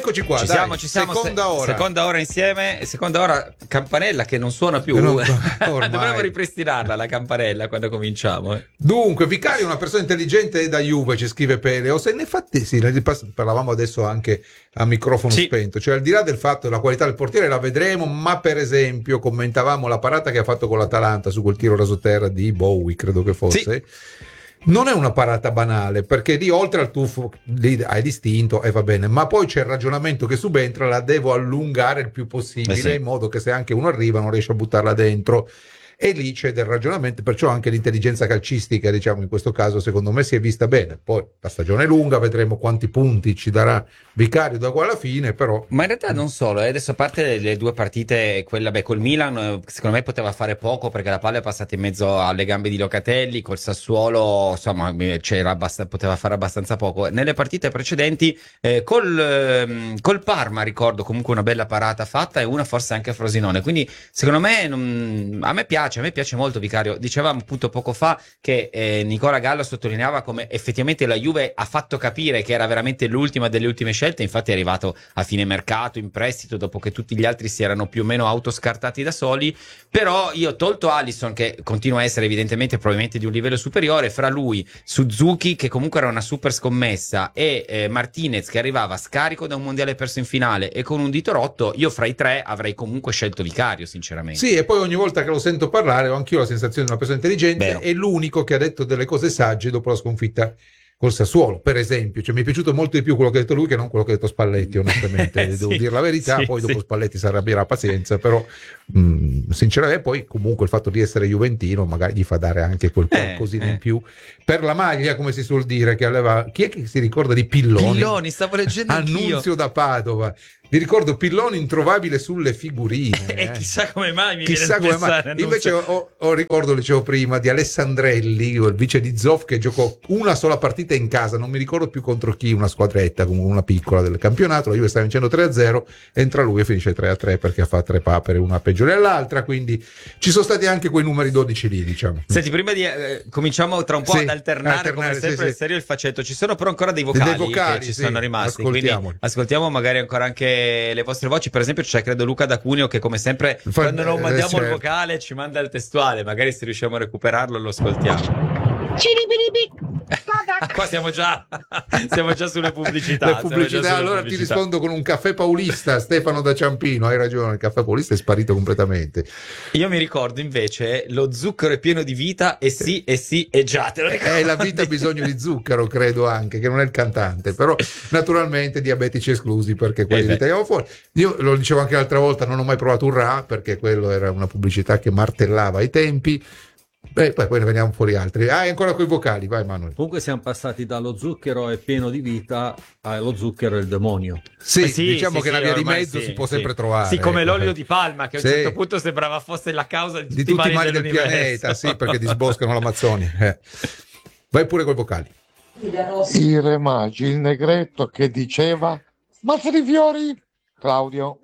eccoci qua, Ci siamo. Seconda ora Insieme. Seconda ora campanella che non suona più. Dovremmo ripristinarla la campanella quando cominciamo. Dunque, Vicario è una persona intelligente da Juve, ci scrive Peleos, e infatti sì, parlavamo adesso anche a microfono spento, cioè al di là del fatto della qualità del portiere la vedremo, ma per esempio commentavamo la parata che ha fatto con l'Atalanta su quel tiro rasoterra di Bowie, credo che fosse. Non è una parata banale, perché lì oltre al tuffo lì hai distinto e va bene, ma poi c'è il ragionamento che subentra: la devo allungare il più possibile, in modo che se anche uno arriva non riesce a buttarla dentro. E lì c'è del ragionamento, perciò anche l'intelligenza calcistica, diciamo, in questo caso secondo me si è vista bene. Poi la stagione è lunga, vedremo quanti punti ci darà Vicario da qua alla fine, però. Ma in realtà non solo, adesso a parte le due partite, quella col Milan secondo me poteva fare poco perché la palla è passata in mezzo alle gambe di Locatelli, col Sassuolo insomma poteva fare abbastanza poco. Nelle partite precedenti col Parma ricordo comunque una bella parata fatta e una forse anche a Frosinone, quindi secondo me a me piace molto Vicario. Dicevamo appunto poco fa che Nicola Gallo sottolineava come effettivamente la Juve ha fatto capire che era veramente l'ultima delle ultime scelte, infatti è arrivato a fine mercato in prestito dopo che tutti gli altri si erano più o meno autoscartati da soli. Però io, tolto Alisson che continua a essere evidentemente probabilmente di un livello superiore, fra lui, Suzuki che comunque era una super scommessa e Martinez che arrivava scarico da un mondiale perso in finale e con un dito rotto, io fra i tre avrei comunque scelto Vicario sinceramente. Sì, e poi ogni volta che lo sento parlare ho anch'io la sensazione di una persona intelligente. Vero. È l'unico che ha detto delle cose sagge dopo la sconfitta col Sassuolo, per esempio. Cioè, mi è piaciuto molto di più quello che ha detto lui che non quello che ha detto Spalletti, onestamente. Devo dire la verità, poi dopo Spalletti si arrabbierà, pazienza, però sinceramente poi comunque il fatto di essere juventino magari gli fa dare anche quel qualcosina in più per la maglia, come si suol dire, che aveva. Chi è che si ricorda di Pilloni? Stavo leggendo Annunzio da Padova. Vi ricordo Pilloni introvabile sulle figurine. E chissà come mai mi viene a pensare. Invece ho ricordo, dicevo prima, di Alessandrelli, il vice di Zoff, che giocò una sola partita in casa, non mi ricordo più contro chi, una squadretta, comunque una piccola del campionato. La Juve stava vincendo 3-0, entra lui e finisce 3-3 perché fa tre papere, una peggiore dell'altra, quindi ci sono stati anche quei numeri 12 lì, diciamo. Senti, prima di cominciamo tra un po' ad alternare come sempre il serio e il faccetto. Ci sono però ancora dei vocali che ci sono rimasti, quindi ascoltiamo magari ancora anche le vostre voci. Per esempio c'è credo Luca da Cuneo che come sempre quando non mandiamo il vocale ci manda il testuale, magari se riusciamo a recuperarlo lo ascoltiamo. Qua siamo già sulle pubblicità. Allora ti rispondo con un caffè paulista. Stefano da Ciampino, hai ragione, il caffè paulista è sparito completamente. Io mi ricordo invece lo zucchero è pieno di vita e sì e già te lo ricordi? La vita ha bisogno di zucchero, credo anche, che non è il cantante, però naturalmente diabetici esclusi perché quelli li tagliamo fuori. Io lo dicevo anche l'altra volta, non ho mai provato un Ra perché quello era una pubblicità che martellava ai tempi. Poi ne veniamo fuori altri. Ancora coi vocali, vai Manuel. Comunque siamo passati dallo zucchero è pieno di vita allo zucchero è il demonio. Diciamo che la via di mezzo si può sempre trovare. Sì, come l'olio di palma che a un certo punto sembrava fosse la causa di tutti i mali del pianeta, perché disboscano l'Amazzonia. Vai pure coi vocali. I Re Magi, il negretto che diceva mazza di fiori, Claudio.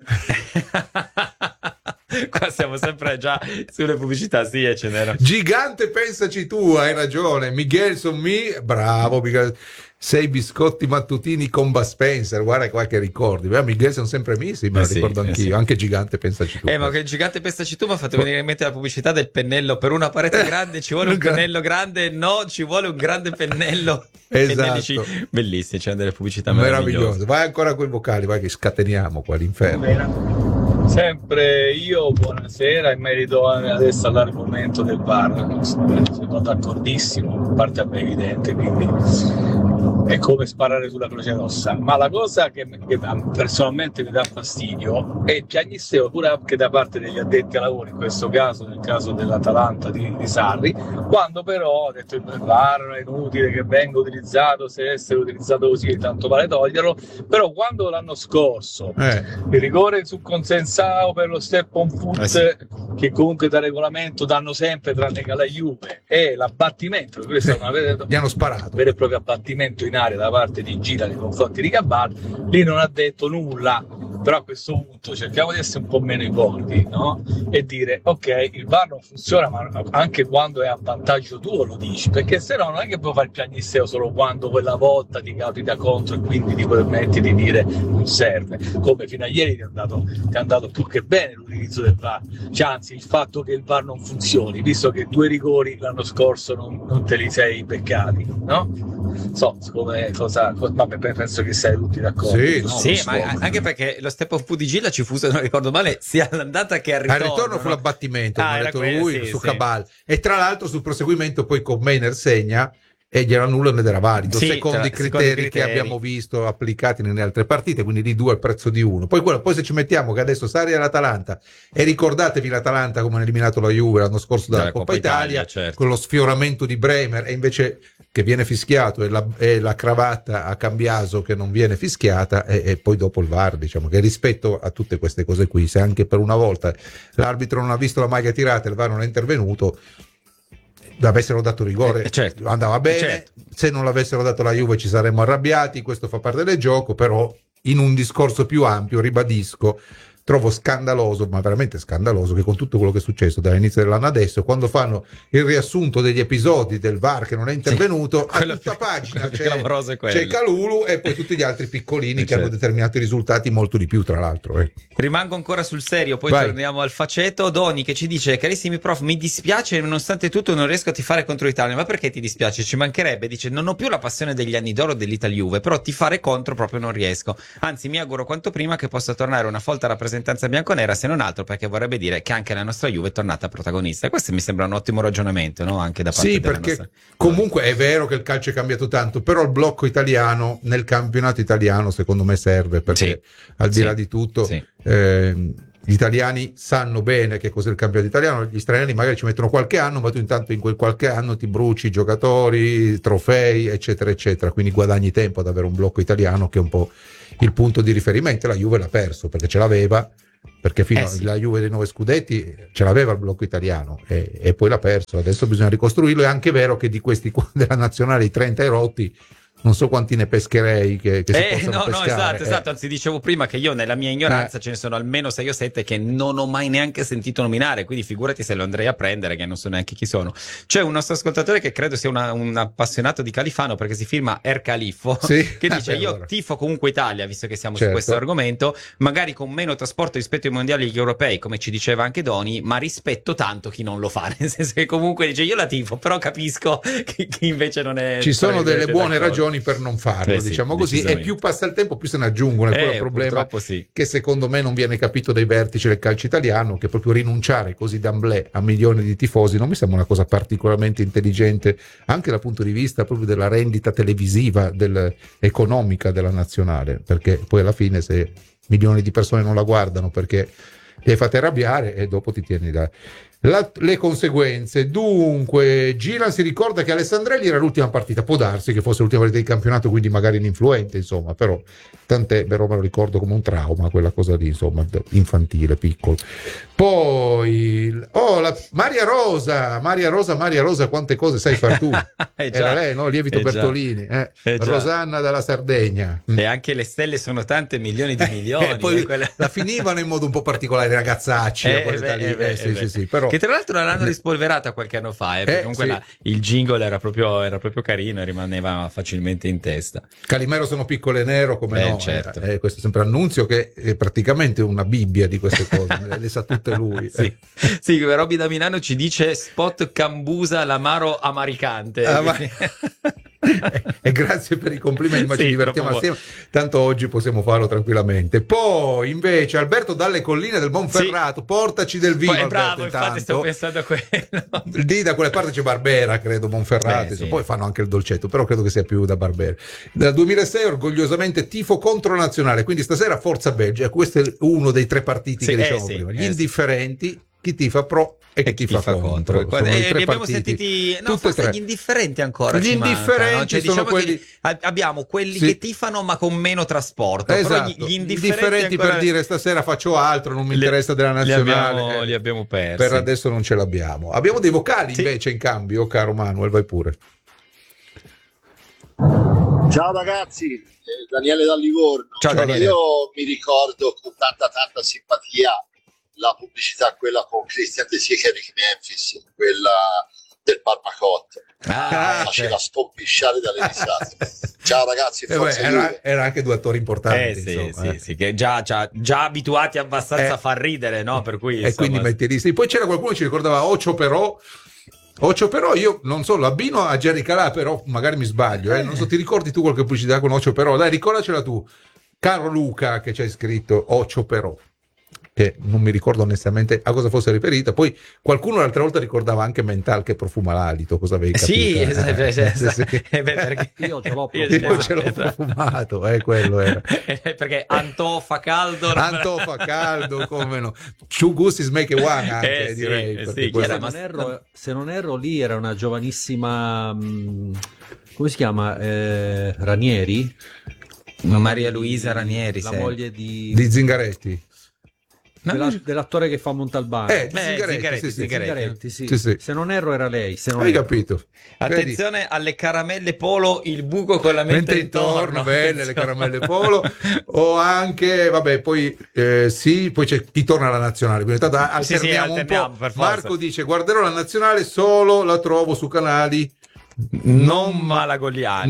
Qua siamo sempre già sulle pubblicità, ce n'era. Gigante, pensaci tu, hai ragione. Miguel Sommi, bravo Miguel. 6 biscotti mattutini con Bud Spencer, guarda qua che ricordi. Miguel sono sempre missi, me lo ricordo anch'io. Anche Gigante, pensaci tu. Ma che Gigante, pensaci tu mi ha fatto venire in mente la pubblicità del pennello. Per una parete grande ci vuole un pennello grande, no, ci vuole un grande pennello. Esatto. Bellissime, c'è delle pubblicità meravigliose. Vai ancora con i vocali, vai che scateniamo qua l'inferno. Sempre io, buonasera, in merito adesso all'argomento del VAR, sono d'accordissimo, a parte a me evidente, quindi è come sparare sulla Croce Rossa, ma la cosa che personalmente mi dà fastidio è il piagnisteo pure anche da parte degli addetti ai lavori, in questo caso, nel caso dell'Atalanta di Sarri, quando però ho detto il VAR è inutile che venga utilizzato, se essere utilizzato così tanto vale toglierlo, però quando l'anno scorso il rigore su consenso per lo step on foot che comunque da regolamento danno sempre tranne che alla Juve e l'abbattimento, questo è gli hanno sparato, vero e proprio abbattimento in aria da parte di Gira nei confronti di Gabbar, lì non ha detto nulla però a questo punto cerchiamo di essere un po' meno ipocriti, no? E dire ok, il VAR non funziona, ma anche quando è a vantaggio tuo lo dici, perché se no non è che puoi fare il piagnisteo solo quando quella volta ti capita contro e quindi ti permetti di dire non serve, come fino a ieri ti è andato più che bene l'utilizzo del VAR, cioè, anzi il fatto che il VAR non funzioni, visto che 2 rigori l'anno scorso non te li sei beccati, no? So, come cosa, vabbè, penso che sei tutti d'accordo. Sì, no? Sì, ma anche perché lo step off di Gilla ci fu, se non ricordo male, sia all'andata che al ritorno. Al ritorno fu l'abbattimento, come ha detto quello, lui, sì, su sì. Cabal. E tra l'altro sul proseguimento poi con Maynard segna e gliela annullano ed era valido, Sì, secondo i secondo criteri che abbiamo visto applicati nelle altre partite, quindi di 2 al prezzo di 1. Poi se ci mettiamo che adesso Sarri all'Atalanta, e ricordatevi l'Atalanta come ha eliminato la Juve l'anno scorso dalla Coppa Italia, certo. con lo sfioramento di Bremer, e invece che viene fischiato e la cravatta a Cambiaso che non viene fischiata, e poi dopo il VAR, diciamo che rispetto a tutte queste cose qui, se anche per una volta l'arbitro non ha visto la maglia tirata e il VAR non è intervenuto, l'avessero dato rigore, certo. andava bene, Certo. Se non l'avessero dato la Juve ci saremmo arrabbiati, questo fa parte del gioco, però in un discorso più ampio ribadisco, trovo scandaloso, ma veramente scandaloso, che con tutto quello che è successo dall'inizio dell'anno adesso, quando fanno il riassunto degli episodi del VAR che non è intervenuto, a tutta pagina c'è Calulu e poi tutti gli altri piccolini che hanno determinato i risultati molto di più, tra l'altro. Rimango ancora sul serio, poi Vai. torniamo al faceto. Doni che ci dice: carissimi prof, mi dispiace, nonostante tutto non riesco a tifare contro l'Italia. Ma perché ti dispiace? Ci mancherebbe. Dice: non ho più la passione degli anni d'oro dell'Italia Juve, però tifare contro proprio non riesco. Anzi, mi auguro quanto prima che possa tornare una folta rappresentanza bianconera, se non altro perché vorrebbe dire che anche la nostra Juve è tornata protagonista. Questo mi sembra un ottimo ragionamento, no? Anche da parte Sì, della perché nostra... comunque è vero che il calcio è cambiato tanto, però il blocco italiano nel campionato italiano secondo me serve, perché al di là di tutto gli italiani sanno bene che cos'è il campionato italiano, gli stranieri magari ci mettono qualche anno, ma tu intanto in quel qualche anno ti bruci giocatori, trofei, eccetera eccetera, quindi guadagni tempo ad avere un blocco italiano che è un po' il punto di riferimento. La Juve l'ha perso perché ce l'aveva, perché fino alla Juve dei 9 scudetti ce l'aveva il blocco italiano e poi l'ha perso, adesso bisogna ricostruirlo. È anche vero che di questi qua della nazionale, i 30 erotti, non so quanti ne pescherei che si possano pescare. Esatto, anzi dicevo prima che io nella mia ignoranza ce ne sono almeno 6 o 7 che non ho mai neanche sentito nominare, quindi figurati se lo andrei a prendere, che non so neanche chi sono. C'è un nostro ascoltatore che credo sia un appassionato di Califano, perché si firma Er Califo, che dice io tifo comunque Italia, visto che siamo su questo argomento, magari con meno trasporto rispetto ai mondiali e agli europei, come ci diceva anche Doni, ma rispetto tanto chi non lo fa, nel senso che comunque dice io la tifo, però capisco chi invece non è. Ci sono delle buone ragioni per non farlo, diciamo così, e più passa il tempo più se ne aggiungono. È quello il problema che secondo me non viene capito dai vertici del calcio italiano, che proprio rinunciare così d'amblè a milioni di tifosi non mi sembra una cosa particolarmente intelligente, anche dal punto di vista proprio della rendita televisiva, economica della nazionale, perché poi alla fine se milioni di persone non la guardano perché li hai fate arrabbiare, e dopo ti tieni le conseguenze. Dunque Gilan si ricorda che Alessandrelli era l'ultima partita, può darsi che fosse l'ultima partita di campionato, quindi magari ininfluente, insomma, però tant'è, però me lo ricordo come un trauma quella cosa lì, insomma, infantile, piccolo. Poi Maria Rosa, quante cose sai far tu. Era lei, no? Lievito Bertolini, Rosanna dalla Sardegna, e anche le stelle sono tante, milioni di milioni, poi la finivano in modo un po' particolare i ragazzacci, sì, però che tra l'altro l'hanno rispolverata qualche anno fa, comunque il jingle era proprio carino e rimaneva facilmente in testa. Calimero sono piccolo e nero, come no, certo. Questo è sempre Annunzio, che è praticamente una bibbia di queste cose, le sa tutte lui. Sì, Robby da Milano ci dice spot Cambusa l'amaro amaricante. E grazie per i complimenti, ma ci divertiamo assieme, tanto oggi possiamo farlo tranquillamente. Poi invece Alberto dalle colline del Monferrato, portaci del vino. Poi, bravo, infatti sto pensando a quello. Lì da quelle parti c'è Barbera, credo, Monferrato, poi fanno anche il dolcetto, però credo che sia più da Barbera. Dal 2006 orgogliosamente tifo contro nazionale, quindi stasera forza Belgia. Questo è uno dei 3 partiti che diciamo prima, gli indifferenti, chi tifa pro e chi tifa contro. Ne abbiamo sentiti forse gli indifferenti ancora. Gli indifferenti sono diciamo quelli, abbiamo quelli che tifano ma con meno trasporto. Esatto. Però gli indifferenti ancora... per dire stasera faccio altro, non mi interessa della nazionale. Li abbiamo persi. Per adesso non ce l'abbiamo. Abbiamo dei vocali invece in cambio, caro Manuel, vai pure. Ciao ragazzi, Daniele da Livorno. Ciao Daniele. Io mi ricordo con tanta simpatia la pubblicità, quella con Christian De Sica e Rick Memphis, quella del Barbacotte. Faceva scompisciare dalle risate. Ciao ragazzi, era anche due attori importanti. Sì, che già abituati abbastanza a far ridere, no? Per cui, e quindi metti lì. Poi c'era qualcuno che ci ricordava Ocio però, io non so, l'abbino a Jerry Calà, però magari mi sbaglio, non so, ti ricordi tu qualche pubblicità con Ocio però? Dai, ricordacela tu, caro Luca, che c'hai scritto Ocio però, che non mi ricordo onestamente a cosa fosse riferita. Poi qualcuno l'altra volta ricordava anche Mental che profuma l'alito, cosa avevi capito? Sì, perché io ce l'ho profumato, quello era. Perché Antofa caldo, come no, Two Gusti Make One anche, direi. Se non erro lì era una giovanissima, come si chiama, Ranieri? Maria Luisa Ranieri, la moglie di Zingaretti. Dell'attore che fa Montalbano. Zingaretti, sì. Se non erro era lei. Hai capito? Attenzione Vedi? alle caramelle Polo, il buco con la mente intorno. Belle le caramelle Polo. O anche, vabbè, poi poi c'è chi torna alla nazionale. Quindi alterniamo un po'. Marco dice: guarderò la nazionale, solo la trovo su canali non malagoliani,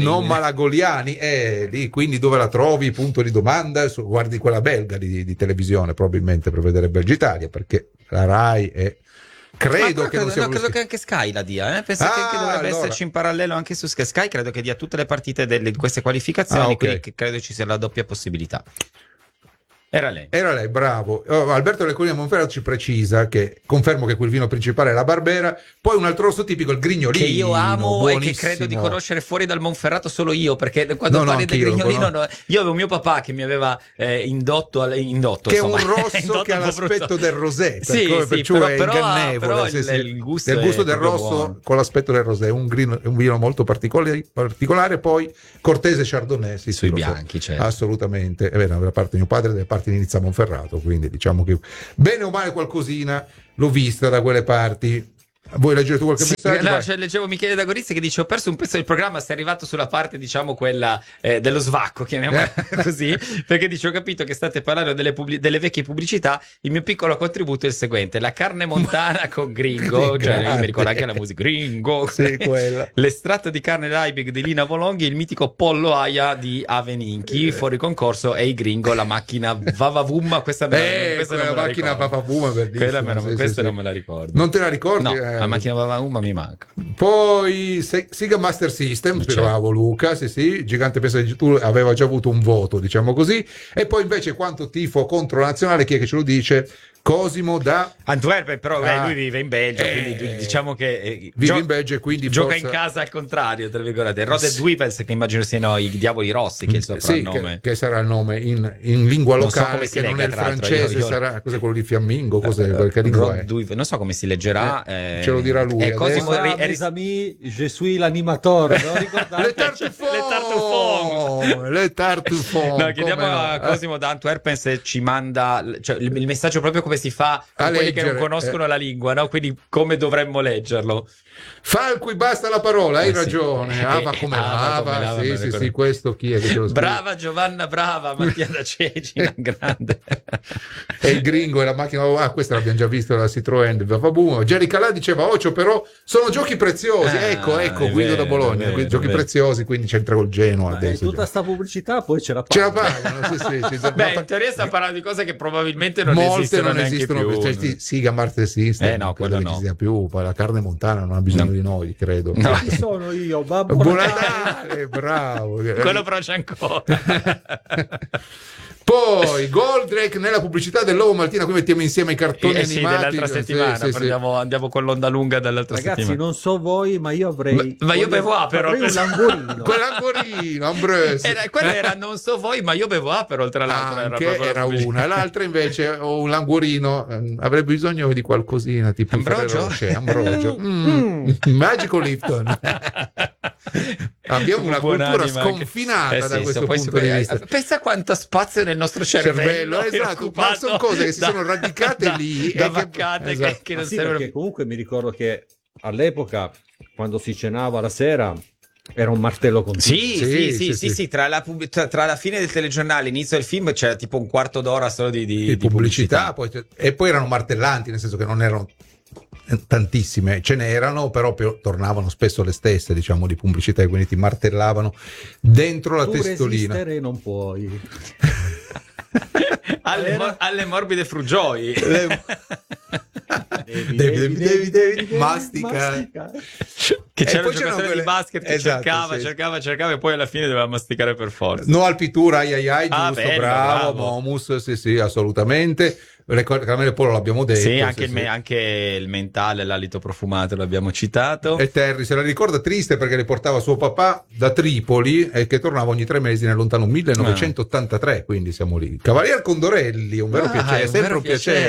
lì, quindi dove la trovi? Punto di domanda. Guardi quella belga di televisione, probabilmente, per vedere Belgio Italia, perché la Rai è credo che anche Sky la dia, penso che dovrebbe esserci in parallelo anche su Sky. Credo che dia tutte le partite di queste qualificazioni, okay. Quindi credo ci sia la doppia possibilità. Era lei, bravo. Alberto Leccolini a Monferrato ci precisa che confermo che quel vino principale è la Barbera, poi un altro rosso tipico, il Grignolino, che io amo buonissimo. E che credo di conoscere fuori dal Monferrato solo io, perché quando parli del Grignolino io avevo mio papà che mi aveva indotto che insomma, è un rosso che ha l'aspetto del rosé, però, è ingannevole, però il gusto del rosso buono. Con l'aspetto del rosé, un vino molto particolare, poi cortese Chardonnay, sui bianchi, certo. Assolutamente, è vero, da parte di mio padre, da parte di Nizza Monferrato, quindi diciamo che bene o male qualcosina l'ho vista da quelle parti. Vuoi leggere tu qualche messaggio? Leggevo Michele da Gorizia che dice: ho perso un pezzo del programma, sei arrivato sulla parte, diciamo, quella dello svacco, chiamiamola così, perché dice: ho capito che state parlando delle vecchie pubblicità, il mio piccolo contributo è il seguente: la carne montana con Gringo, cioè io mi ricordo anche la musica Gringo, quella. L'estratto di carne Liebig di Lina Volonghi, il mitico pollo aia di Aveninchi, fuori concorso, e i Gringo, la macchina Vavavumma, questa la macchina Vavavumma, questa non me la ricordo. Non te la ricordi? No. La macchina Vavavumma mi manca. Poi Sega Master System, bravo Luca, sì, Gigante pensa che tu aveva già avuto un voto, diciamo così. E poi invece quanto tifo contro la nazionale, chi è che ce lo dice? Cosimo da Antwerpen, però lui vive in Belgio, quindi diciamo che vive in Belgio e quindi gioca in casa al contrario, tra virgolette. Rode Dwivels, che immagino siano i Diavoli Rossi, che è il suo soprannome. Che sarà il nome in lingua locale, so che non è il francese, io sarà cos'è quello di Fiammingo, che lingua è? Non so come si leggerà, ce lo dirà lui. Cosimo mes amis, je suis l'animateur, no? Le Tartufon. No, chiediamo a Cosimo da Antwerpen se ci manda, cioè, il messaggio proprio come si fa a quelli che non conoscono la lingua, no? Quindi come dovremmo leggerlo? Falqui, basta la parola, hai ragione. Sì. Come lava. Sì, questo chi è che ce lo scrive? Brava Giovanna, brava Mattia da Cecina, grande. E il Gringo e la macchina, questa l'abbiamo già visto, la Citroën Vavaboom. Jerry Calà diceva Ocio, però sono giochi preziosi. Ecco, Guido da Bologna, giochi preziosi, quindi c'entra col Genoa adesso. Tutta sta pubblicità poi ce la pagano. Sì. Beh, in teoria sta parlando di cose che probabilmente molte non esistono più. Siga Master System, no, quello no. Ci sia più, poi la carne montana non ha bisogno di noi, credo. No. Chi sono io? Babbo Natale, bravo. Quello però c'è ancora. Poi Goldrake nella pubblicità dell'Uovo Maltina, qui mettiamo insieme i cartoni animati dell'altra settimana. Andiamo con l'onda lunga dell'altra settimana. Ragazzi, non so voi, ma io avrei io bevo Aperol, un languorino. Quell'anguorino Ambrose. Quella era non so voi, ma io bevo Aperol, tra l'altro. Era una, l'altra invece ho un languorino, avrebbe bisogno di qualcosina tipo Ambrogio. Magico Lipton. Abbiamo una cultura sconfinata da questo punto di vista. Pensa quanto spazio nel nostro cervello, esatto, ma sono cose che si sono radicate lì da vaccate che non servono. Perché comunque mi ricordo che all'epoca, quando si cenava la sera, Era un martello continuo. Sì. Tra la fine del telegiornale e l'inizio del film c'era tipo un quarto d'ora solo di pubblicità. E poi erano martellanti, nel senso che non erano tantissime, ce n'erano, però tornavano spesso le stesse, diciamo, di pubblicità, e quindi ti martellavano dentro la testolina. Resistere non puoi. alle morbide fruggioie. Devi mastica. Che c'era un giocatore di basket che cercava e poi alla fine doveva masticare per forza. No al pittura, giusto, bello, bravo. Momus, sì, assolutamente. Le caramelle pollo l'abbiamo detto. Sì, anche il mentale, l'alito profumato l'abbiamo citato. E Terry se la ricorda triste perché le portava suo papà da Tripoli e che tornava ogni 3 mesi nel lontano 1983, quindi siamo lì. Cavalier Condorelli, un vero piacere, è sempre un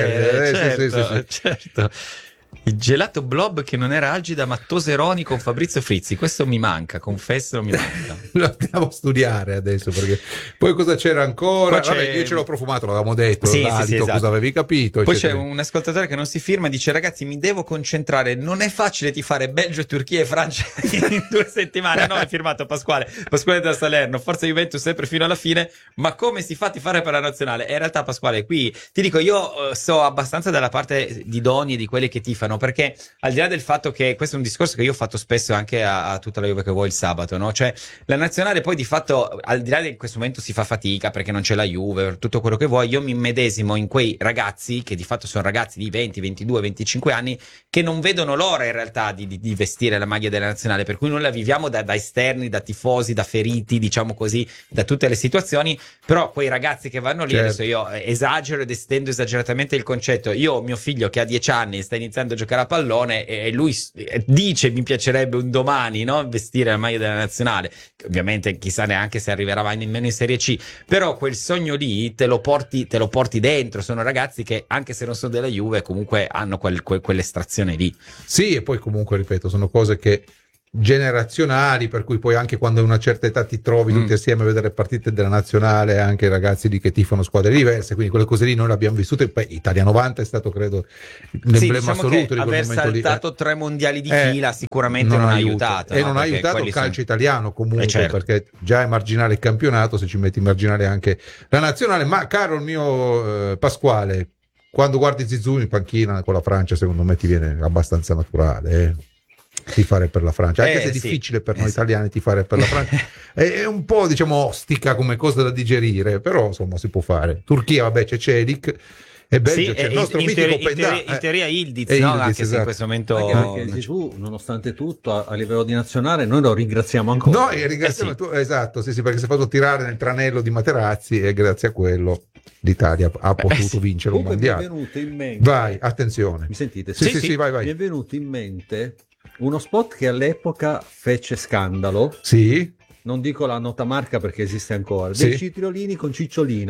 piacere. Certo. Il gelato blob che non era algida ma toseroni con Fabrizio Frizzi, questo mi manca, confesso, mi manca. Lo andiamo a studiare adesso, perché poi cosa c'era ancora? Vabbè, io ce l'ho profumato, l'avevamo detto, l'alito, esatto. Cosa avevi capito? Poi c'è un ascoltatore che non si firma, dice: ragazzi, mi devo concentrare, non è facile tifare Belgio, Turchia e Francia in 2 settimane. No, è firmato Pasquale da Salerno, forza Juventus sempre fino alla fine, ma come si fa a tifare per la nazionale? E in realtà, Pasquale, qui ti dico, io sto abbastanza dalla parte di Doni e di quelli che tifano, perché al di là del fatto che questo è un discorso che io ho fatto spesso anche a tutta la Juve che vuoi il sabato, no? Cioè la nazionale poi di fatto, al di là di questo momento si fa fatica perché non c'è la Juve, tutto quello che vuoi, io mi immedesimo in quei ragazzi che di fatto sono ragazzi di 20, 22, 25 anni che non vedono l'ora in realtà di vestire la maglia della nazionale, per cui noi la viviamo da esterni, da tifosi, da feriti, diciamo così, da tutte le situazioni, però quei ragazzi che vanno lì, certo. Adesso io esagero ed estendo esageratamente il concetto, io ho mio figlio che ha 10 anni sta iniziando a giocare a pallone e lui dice mi piacerebbe un domani, no? Vestire la maglia della nazionale, ovviamente chissà neanche se arriverà mai nemmeno in Serie C, però quel sogno lì te lo porti dentro, sono ragazzi che anche se non sono della Juve comunque hanno quell'estrazione lì. Sì, e poi comunque ripeto, sono cose che generazionali, per cui poi anche quando a una certa età ti trovi tutti assieme a vedere partite della nazionale, anche i ragazzi lì che tifano squadre diverse, quindi quelle cose lì noi le abbiamo vissute. E poi Italia 90 è stato credo l'emblema assoluto di quel aver saltato 3 mondiali di fila sicuramente non ha aiutato, e non ha aiutato il calcio italiano comunque, certo. Perché già è marginale il campionato, se ci metti marginale anche la nazionale. Ma caro il mio Pasquale, quando guardi Zizou in panchina con la Francia, secondo me ti viene abbastanza naturale tifare per la Francia, anche se è difficile per noi italiani tifare per la Francia. È un po', diciamo, ostica come cosa da digerire, però insomma si può fare. Turchia, vabbè, c'è Celic, e Belgio c'è il nostro mitico Pendà. In teoria Ildiz, no? Anche se in questo momento, anche perché Gesù, nonostante tutto, a livello di nazionale noi lo ringraziamo ancora. Noi ringraziamo esatto, sì, perché si è fatto tirare nel tranello di Materazzi e grazie a quello l'Italia ha potuto vincere un mondiale. Mi è venuto in mente, vai, attenzione, mi sentite? Sì, vai. Mi è venuto in mente uno spot che all'epoca fece scandalo. Sì. Non dico la nota marca perché esiste ancora. Dei citriolini con cicciolina.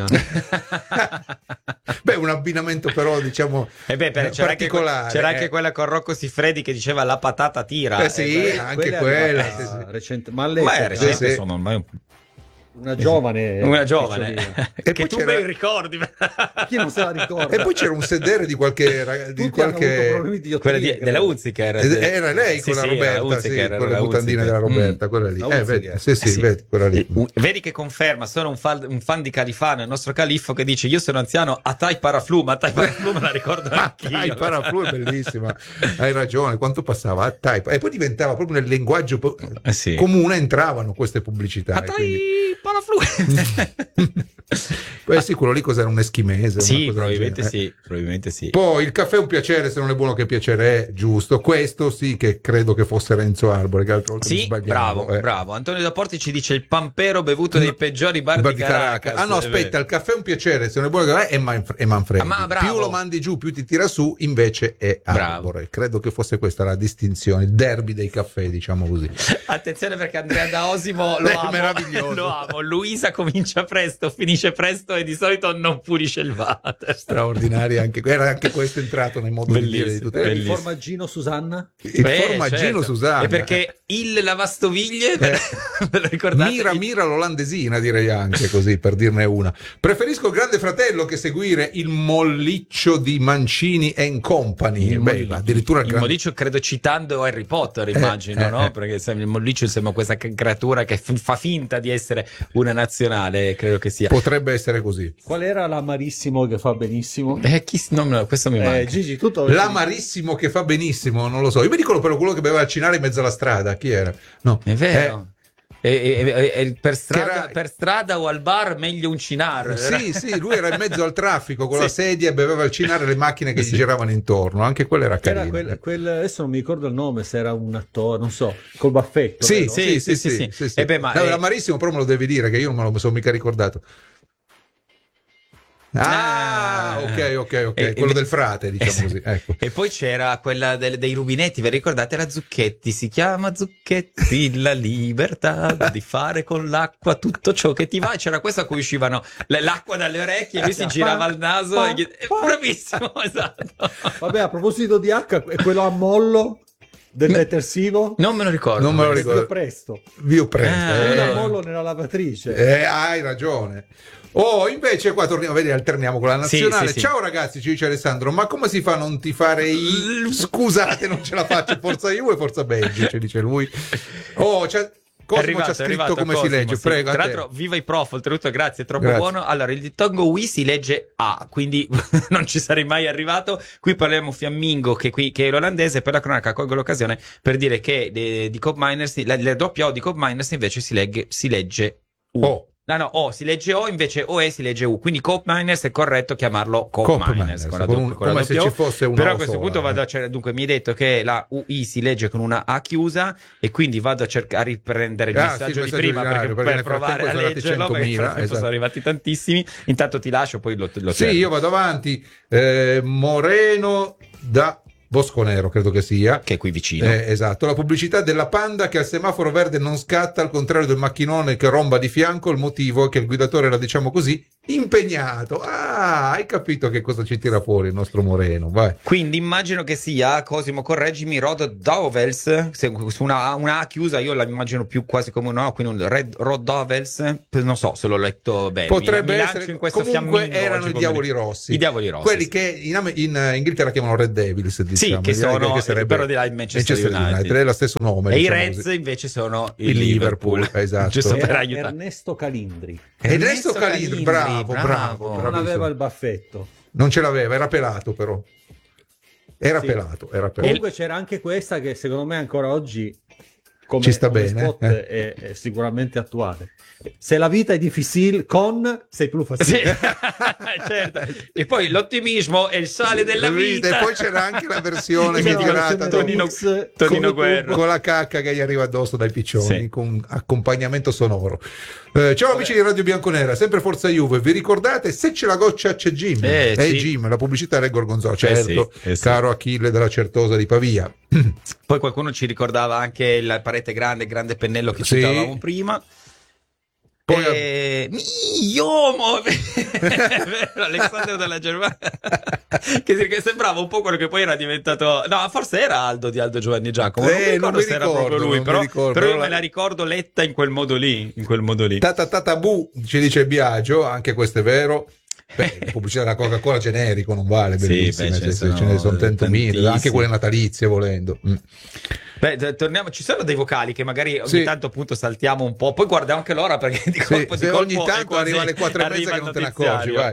Beh, un abbinamento però diciamo particolare. C'era anche quella con Rocco Siffredi che diceva la patata tira. Anche quella. Recente, ma all'epoca recente sono ormai una giovane e che tu ben ricordi. Chi non se la ricorda? E poi c'era un sedere di qualche quella della Unziker, era lei quella Roberta, quella mutandina della Roberta, quella lì. Vedi, quella lì. Vedi che conferma, sono un fan di Califano, il nostro califfo, che dice io sono anziano, Atai Paraflu me la ricordo anch'io. Atai Paraflu è bellissima, hai ragione, quanto passava Atai, e poi diventava proprio nel linguaggio comune, entravano queste pubblicità. Atai sì, quello lì cos'era, un eschimese? Sì, probabilmente sì. Poi il caffè è un piacere, se non è buono che piacere è, giusto. Questo sì che credo che fosse Renzo Arbore, che altre volte bravo. Antonio Da Porti ci dice il pampero bevuto dei peggiori bar di Caracas. Ah no, aspetta, il caffè è un piacere, se non è buono che è Manfredi. Più lo mandi giù, più ti tira su, invece è Arbore. Credo che fosse questa la distinzione, il derby dei caffè, diciamo così. Attenzione perché Andrea da Osimo lo amo, meraviglioso. Lo amo. Luisa comincia presto, finisce presto e di solito non pulisce il water. Straordinario, era anche questo entrato nel modo di dire di tutte le Il formaggino Susanna? Il formaggino certo. Susanna. E perché il lavastoviglie, ve lo ricordate? Mira l'olandesina, direi anche così, per dirne una. Preferisco il Grande Fratello che seguire il molliccio di Mancini and Company. Addirittura il molliccio, credo citando Harry Potter, immagino, no? Perché il molliccio sembra questa creatura che fa finta di essere una nazionale, credo che sia. Potrebbe essere così. Qual era l'amarissimo che fa benissimo? Questo mi manca. Gigi, tutto L'amarissimo che fa benissimo, non lo so. Io mi dicono però quello che beveva al cinare in mezzo alla strada. Chi era? No. È vero. Per strada o al bar meglio un cinar. Sì, lui era in mezzo al traffico con la sedia e beveva il cinare e le macchine che gli giravano intorno. Anche quello era carino. Adesso non mi ricordo il nome, se era un attore, non so, col baffetto. Sì. L'amarissimo però me lo devi dire, che io non me lo sono mica ricordato. Ok, quello del frate, diciamo così. Ecco. E poi c'era quella dei rubinetti, vi ricordate? La Zucchetti, si chiama Zucchetti, la libertà di fare con l'acqua tutto ciò che ti va. E c'era questa a cui uscivano l'acqua dalle orecchie e lui si girava il naso. Bravissimo, esatto. Vabbè, a proposito di acqua, è quello a mollo del detersivo? Non me lo ricordo. Vio presto. A mollo nella lavatrice. Hai ragione. Invece qua torniamo a vedere, alterniamo con la nazionale. Sì. Ciao ragazzi, ci dice Alessandro, ma come si fa a non tifare scusate, non ce la faccio, forza Juve e forza Belgio, ci dice lui. Cosmo ci ha scritto come Cosmo, si legge, sì. Prego. Tra l'altro, viva i prof, oltretutto, grazie, è troppo buono. Allora, il dittongo Wii si legge A, quindi non ci sarei mai arrivato. Qui parliamo fiammingo, che è l'olandese. Per la cronaca colgo l'occasione per dire che di Coop Miners, la doppia O di Coop Miners invece si legge U. No, si legge O, invece OE si legge U, quindi Coop Miners è corretto chiamarlo Coop Miners come se ci fosse una però a questo punto dunque mi hai detto che la UI si legge con una A chiusa e quindi vado a riprendere il messaggio di prima per provare a leggerlo, perché sono arrivati tantissimi. Intanto ti lascio, poi lo sì, io vado avanti. Moreno da Bosconero, credo che sia, che è qui vicino. Esatto, la pubblicità della Panda che al semaforo verde non scatta, al contrario del macchinone che romba di fianco. Il motivo è che il guidatore era, diciamo così, impegnato. Hai capito che cosa ci tira fuori il nostro Moreno, vai. Quindi immagino che sia, Cosimo correggimi, Rodovels, su una A chiusa io la immagino più quasi come un O, quindi un Rodovels, non so se l'ho letto bene. Potrebbe essere, in comunque erano i Diavoli Rossi, quelli che in Inghilterra chiamano Red Devils, diciamo. Che sono però di là in Manchester United. È lo stesso nome, e i Reds così. Invece sono il Liverpool. Esatto. Ernesto Calindri, bravo. Non aveva il baffetto. Non ce l'aveva, era pelato però. Era pelato. Comunque c'era anche questa che secondo me ancora oggi ci sta bene. Spot è sicuramente attuale. Se la vita è difficile, sei più facile. Sì. Certo. E poi l'ottimismo è il sale della vita. E poi c'era anche la versione migliorata Tonino Guerra con la cacca che gli arriva addosso dai piccioni, con accompagnamento sonoro. Ciao amici di Radio Bianconera, sempre Forza Juve. Vi ricordate Se c'è la goccia c'è Jim? Jim, la pubblicità del Gorgonzola, certo, caro Achille della Certosa di Pavia. Poi qualcuno ci ricordava anche la parete grande pennello che citavamo prima. Poi Alessandro della Germania che sembrava un po' quello che poi era diventato, no, forse era Aldo di Aldo Giovanni Giacomo, non mi ricordo se era proprio lui, però io me la ricordo letta in quel modo lì. Bu, ci dice Biagio, anche questo è vero. La pubblicità della Coca-Cola generico non vale, bellissime, ce ne sono 100.000, anche quelle natalizie volendo. Torniamo, ci sono dei vocali che magari ogni tanto appunto saltiamo un po', poi guardiamo anche l'ora perché di colpo ogni tanto arriva alle 4:30 che non te ne accorgi, vai.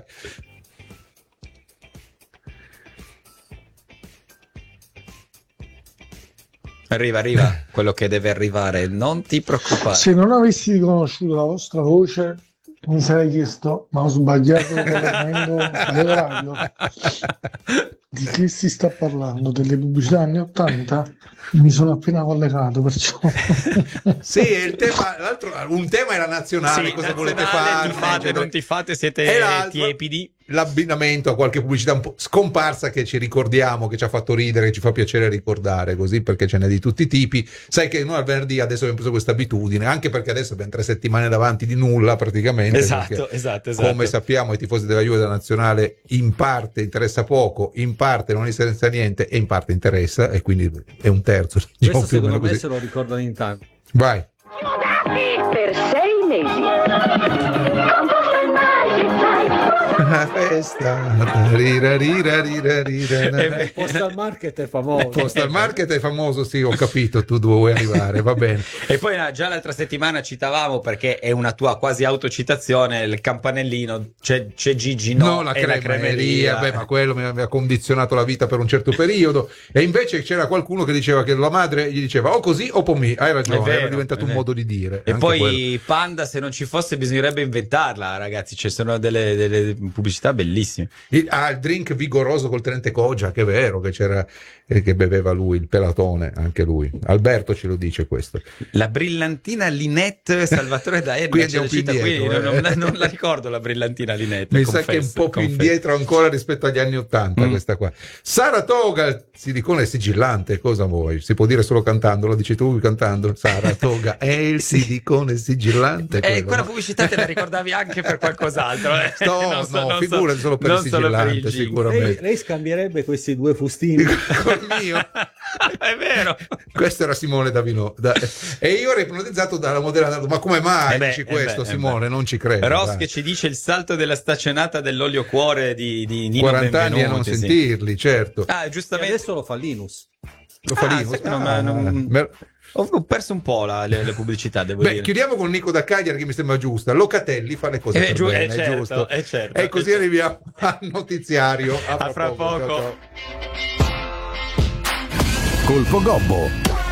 Arriva quello che deve arrivare, non ti preoccupare. Se non avessi riconosciuto la vostra voce mi sarei chiesto, ma ho sbagliato collegamento alla radio? Di che si sta parlando? Delle pubblicità anni 80? Mi sono appena collegato, perciò. Sì, il tema, un tema era nazionale, cosa volete fare? Non tifate, siete tiepidi. l'abbinamento a qualche pubblicità un po' scomparsa che ci ricordiamo, che ci ha fatto ridere, che ci fa piacere ricordare, così, perché ce n'è di tutti i tipi. Sai che noi al venerdì adesso abbiamo preso questa abitudine, anche perché adesso abbiamo 3 settimane davanti di nulla praticamente. Esatto. Come sappiamo, ai tifosi della Juve, della nazionale, in parte interessa poco, in parte non interessa niente e in parte interessa, e quindi è un terzo. Questo secondo me se lo ricordano in tanti. Vai. Per 6 mesi. Una festa. Postal Market è famoso. Postal Market è famoso, sì, ho capito, tu dove vuoi arrivare, va bene. E poi già l'altra settimana citavamo, perché è una tua quasi autocitazione, il campanellino, c'è Gigi la cremeria. Beh, ma quello mi aveva condizionato la vita per un certo periodo, e invece c'era qualcuno che diceva che la madre gli diceva o così o pomì. Hai ragione, era diventato un modo di dire. E poi quello. Panda, se non ci fosse bisognerebbe inventarla, ragazzi, ci sono delle pubblicità bellissime. Il drink vigoroso col tenente Cogia, che è vero che c'era, che beveva lui, il pelatone, anche lui. Alberto ce lo dice questo. La brillantina Linette Salvatore D'Aenna ce la cita qui, non la ricordo la brillantina Linette. Mi sa che è un po' più indietro ancora rispetto agli anni '80 questa qua. Saratoga, il silicone sigillante, cosa vuoi? Si può dire solo cantando, lo dici tu cantando? Saratoga è il silicone sigillante. Quella pubblicità te la ricordavi anche per qualcos'altro. Figurati, solo per il sigillante, sicuramente. Lei scambierebbe questi 2 fustini col mio. È vero. Questo era Simone Davino. E io ero ipnotizzato dalla modella. Ma come mai dici questo, Simone? Non ci credo. Ross che ci dice il salto della stazionata dell'olio cuore di Nino 40 Benvenuti, anni a non sentirli, certo. Giustamente. E adesso lo fa Linus. Lo fa Linus. Ho perso un po' le pubblicità, devo dire. Chiudiamo con Nico da Cagliari, che mi sembra giusta. Locatelli fa le cose per bene, è giusto. Certo, e così arriviamo al notiziario. A fra poco. Ciao. Colpo Gobbo.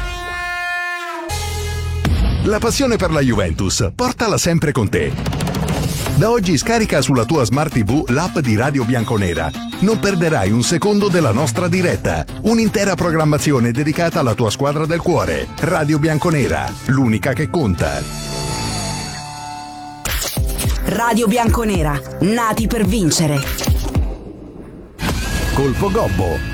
La passione per la Juventus, portala sempre con te. Da oggi scarica sulla tua Smart TV l'app di Radio Bianconera. Non perderai un secondo della nostra diretta. Un'intera programmazione dedicata alla tua squadra del cuore. Radio Bianconera, l'unica che conta. Radio Bianconera, nati per vincere. Colpo Gobbo.